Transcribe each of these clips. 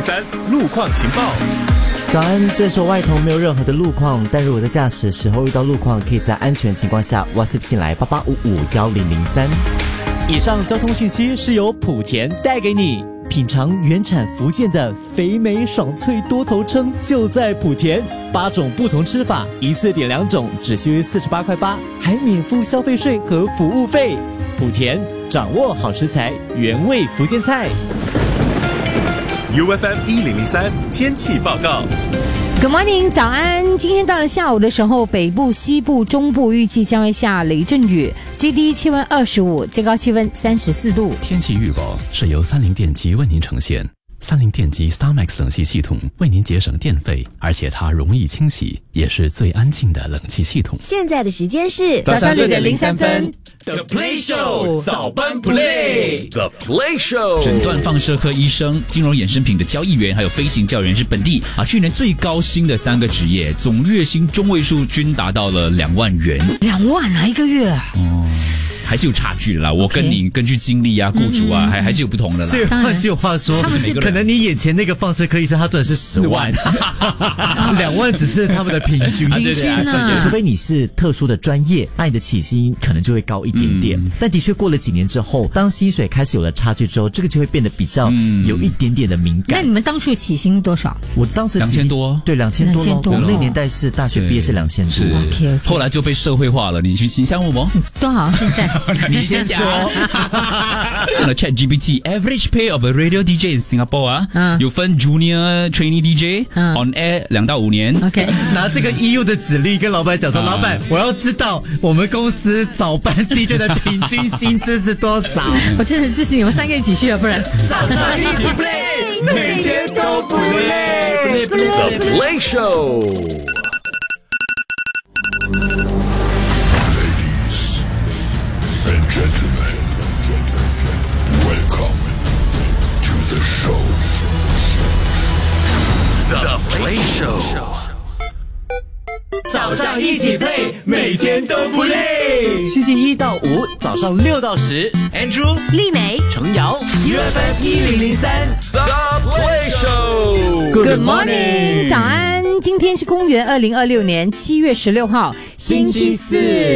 1003路况情报。 早安，这时候外头没有任何的路况，但如果在驾驶的时候遇到路况，可以在安全情况下 WhatsApp 进来88551003。以上交通讯息是由莆田带给你。品尝原产福建的肥美爽脆多头称就在莆田，8种不同吃法，一次点2种，只需48块8，还免付消费税和服务费。莆田掌握好食材，原味福建菜。 UFM 1003天气报告。 Good morning， 早安！今天到了下午的时候，北部、西部、中部预计将会下雷阵雨，最低气温25，最高气温34度。 天气预报是由三菱电机为您呈现。三菱电机 StarMax 冷气系统为您节省电费，而且它容易清洗，也是最安静的冷气系统。 现在的时间是早上6点03分。 The Play Show 早班 Play The Play Show 诊断放射科医生、金融衍生品的交易员，还有飞行教员是本地去年最高薪的3个职业，总月薪中位数均达到了2万元。 2万啊，一个月啊？ 还是有差距的啦。我跟你根据经历啊、雇主啊，还是有不同的啦。 所以换句话说，可能你眼前那个放射科医生他赚的是10万，2万只是他们的平均。 平均啊， 除非你是特殊的专业，那你的起薪可能就会高一点点。但的确过了几年之后，当薪水开始有了差距之后，这个就会变得比较有一点点的敏感。 那你们当初起薪多少？ 我当时 2000多， 对2000多。我们那年代是大学毕业是2000多。 OK， 后来就被社会化了。你去请项目吗？ 多少？现在你先说。 ChatGPT average pay of a radio DJ in Singapore 有分 Junior Trainee DJ on air 2到5年。 OK， 拿这个 EU 的指令跟老板讲说，老板，我要知道我们公司早班 DJ 的平均薪资是多少。 我真的支持你们3个一起去啊，不然早上一起 play， 每天都不累。The Play Show。 And gentlemen, welcome to the show. The Play Show。早上一起 play， 每天都不累。 星期1到5早上6到10 Andrew、 丽美、 程瑶 UFM 1003 The Play Show。 Good morning， 早安！今天是公元2026年7月16号，星期四。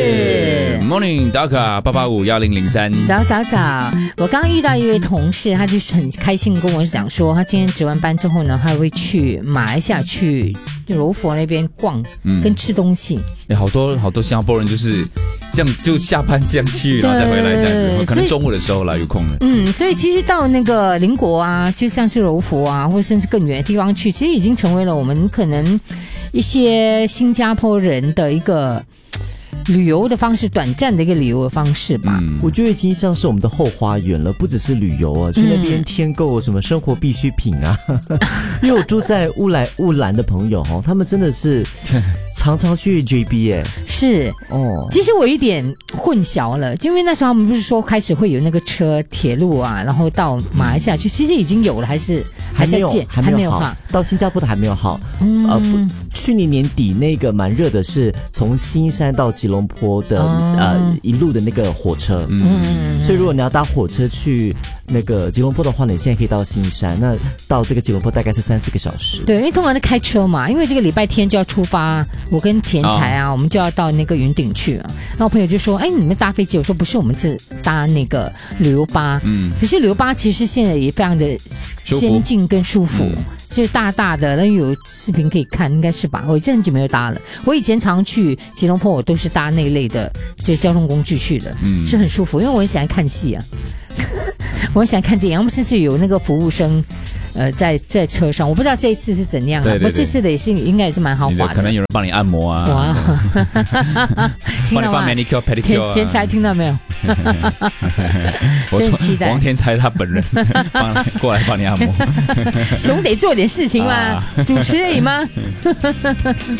Morning， 打卡8851003。 早，我刚刚遇到一位同事，他就很开心跟我讲说，他今天值完班之后呢，他会去马来西亚去柔佛那边逛，跟吃东西。 好多新加坡人就是这样，就下班这样去，然后再回来这样子，可能中午的时候啦，有空了。 所以其实到那个邻国啊，就像是柔佛啊，或者甚至更远的地方去，其实已经成为了我们可能一些新加坡人的一个旅游的方式，短暂的一个旅游的方式吧。 我觉得已经像是我们的后花园了，不只是旅游啊，去那边添购什么生活必需品啊。因为我住在乌兰的朋友他们真的是常常去 JB 是其实我有点混淆了，因为那时候他们不是说开始会有那个铁路啊，然后到马来西亚去，其实已经有了，还是还在建， 还没有好，到新加坡的还没有好。去年年底那个蛮热的是从新山到吉隆坡的一路的那个火车，所以如果你要搭火车去那个吉隆坡的话，你现在可以到新山，那到这个吉隆坡大概是3-4个小时。 对，因为通常是开车嘛，因为这个礼拜天就要出发，我跟田才啊，我们就要到那个云顶去啊。然后朋友就说：“哎，你们搭飞机？”我说：“不是，我们是搭那个旅游巴。”可是旅游巴其实现在也非常的先进跟舒服，就是大大的，那有视频可以看，应该是吧？我已经很久没有搭了。我以前常去吉隆坡，我都是搭那类的这交通工具去的，是很舒服，因为我很喜欢看戏啊。我很喜欢看电影，我们甚至有那个服务生，在车上，我不知道这一次是怎样的，不过这次的也是应该也是蛮豪华的， 可能有人帮你按摩啊， 哇， 帮你放 manicure pedicure 天才听到没有？ 我很期待王天才他本人过来帮你按摩， 总得做点事情嘛，主持而已吗？